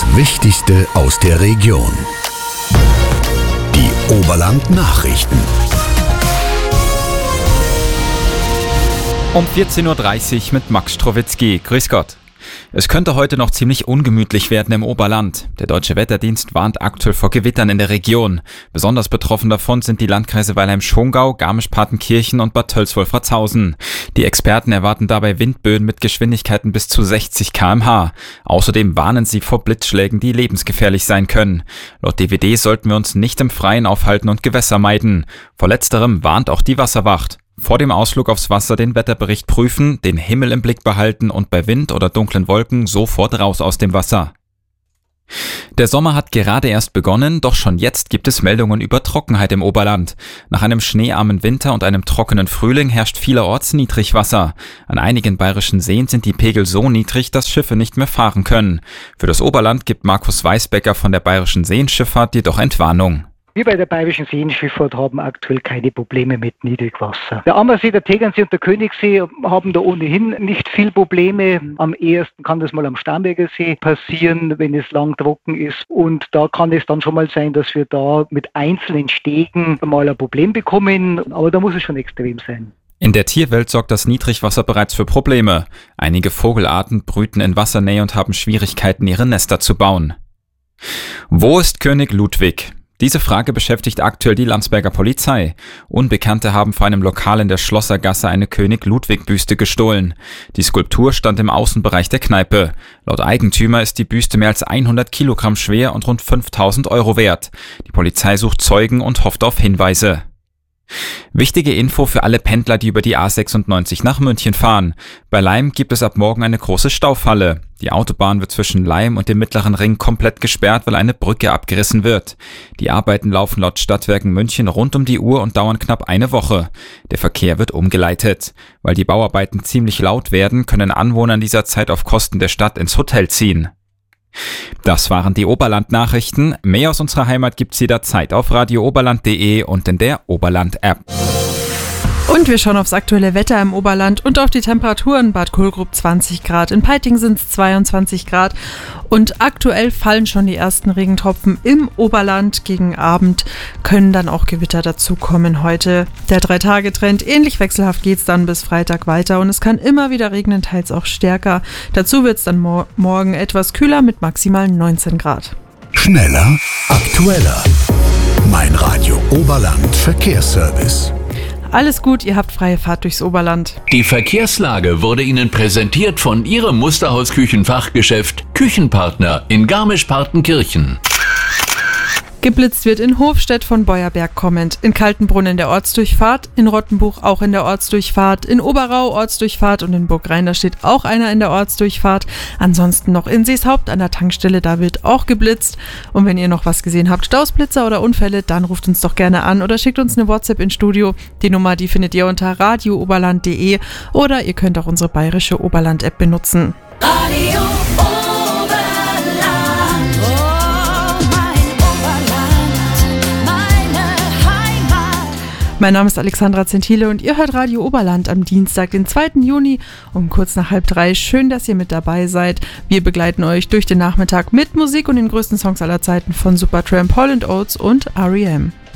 Wichtigste aus der Region. Die Oberland-Nachrichten. Um 14.30 Uhr mit Max Strowitzki. Grüß Gott. Es könnte heute noch ziemlich ungemütlich werden im Oberland. Der Deutsche Wetterdienst warnt aktuell vor Gewittern in der Region. Besonders betroffen davon sind die Landkreise Weilheim-Schongau, Garmisch-Partenkirchen und Bad Tölz-Wolfratshausen. Die Experten erwarten dabei Windböen mit Geschwindigkeiten bis zu 60 km/h. Außerdem warnen sie vor Blitzschlägen, die lebensgefährlich sein können. Laut DWD sollten wir uns nicht im Freien aufhalten und Gewässer meiden. Vor letzterem warnt auch die Wasserwacht. Vor dem Ausflug aufs Wasser den Wetterbericht prüfen, den Himmel im Blick behalten und bei Wind oder dunklen Wolken sofort raus aus dem Wasser. Der Sommer hat gerade erst begonnen, doch schon jetzt gibt es Meldungen über Trockenheit im Oberland. Nach einem schneearmen Winter und einem trockenen Frühling herrscht vielerorts Niedrigwasser. An einigen bayerischen Seen sind die Pegel so niedrig, dass Schiffe nicht mehr fahren können. Für das Oberland gibt Markus Weisbecker von der Bayerischen Seenschifffahrt jedoch Entwarnung. Wir bei der Bayerischen Seenschifffahrt haben aktuell keine Probleme mit Niedrigwasser. Der Ammersee, der Tegernsee und der Königssee haben da ohnehin nicht viel Probleme. Am ehesten kann das mal am Starnberger See passieren, wenn es lang trocken ist. Und da kann es dann schon mal sein, dass wir da mit einzelnen Stegen mal ein Problem bekommen. Aber da muss es schon extrem sein. In der Tierwelt sorgt das Niedrigwasser bereits für Probleme. Einige Vogelarten brüten in Wassernähe und haben Schwierigkeiten, ihre Nester zu bauen. Wo ist König Ludwig? Diese Frage beschäftigt aktuell die Landsberger Polizei. Unbekannte haben vor einem Lokal in der Schlossergasse eine König-Ludwig-Büste gestohlen. Die Skulptur stand im Außenbereich der Kneipe. Laut Eigentümer ist die Büste mehr als 100 Kilogramm schwer und rund 5.000 Euro wert. Die Polizei sucht Zeugen und hofft auf Hinweise. Wichtige Info für alle Pendler, die über die A96 nach München fahren. Bei Laim gibt es ab morgen eine große Staufalle. Die Autobahn wird zwischen Laim und dem Mittleren Ring komplett gesperrt, weil eine Brücke abgerissen wird. Die Arbeiten laufen laut Stadtwerken München rund um die Uhr und dauern knapp eine Woche. Der Verkehr wird umgeleitet. Weil die Bauarbeiten ziemlich laut werden, können Anwohner in dieser Zeit auf Kosten der Stadt ins Hotel ziehen. Das waren die Oberland-Nachrichten. Mehr aus unserer Heimat gibt's jederzeit auf radiooberland.de und in der Oberland-App. Und wir schauen aufs aktuelle Wetter im Oberland und auf die Temperaturen. Bad Kohlgrub 20 Grad, in Peiting sind es 22 Grad und aktuell fallen schon die ersten Regentropfen im Oberland. Gegen Abend können dann auch Gewitter dazukommen heute. Der 3-Tage-Trend, ähnlich wechselhaft geht es dann bis Freitag weiter und es kann immer wieder regnen, teils auch stärker. Dazu wird es dann morgen etwas kühler mit maximal 19 Grad. Schneller, aktueller. Mein Radio Oberland Verkehrsservice. Alles gut, ihr habt freie Fahrt durchs Oberland. Die Verkehrslage wurde Ihnen präsentiert von Ihrem Musterhaus-Küchenfachgeschäft Küchenpartner in Garmisch-Partenkirchen. Geblitzt wird in Hofstedt von Beuerberg kommend, in Kaltenbrunn in der Ortsdurchfahrt, in Rottenbuch auch in der Ortsdurchfahrt, in Oberrau Ortsdurchfahrt und in Burgrhein, da steht auch einer in der Ortsdurchfahrt. Ansonsten noch in Seeshaupt an der Tankstelle, da wird auch geblitzt. Und wenn ihr noch was gesehen habt, Stausblitzer oder Unfälle, dann ruft uns doch gerne an oder schickt uns eine WhatsApp ins Studio. Die Nummer, die findet ihr unter radiooberland.de oder ihr könnt auch unsere bayerische Oberland-App benutzen. Radio Mein Name ist Alexandra Zentile und ihr hört Radio Oberland am Dienstag, den 2. Juni um kurz nach 2:30. Schön, dass ihr mit dabei seid. Wir begleiten euch durch den Nachmittag mit Musik und den größten Songs aller Zeiten von Supertramp, Hall & Oates und R.E.M.